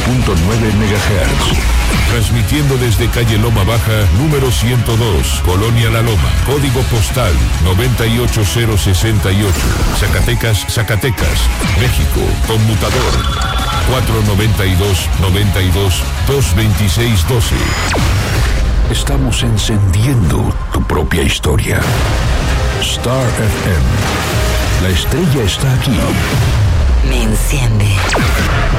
MHz. Transmitiendo desde calle Loma Baja, número 102, Colonia La Loma, código postal 98068, Zacatecas, Zacatecas, México, conmutador 492-92-226-12. Estamos encendiendo tu propia historia. Star FM. La estrella está aquí. Me enciende.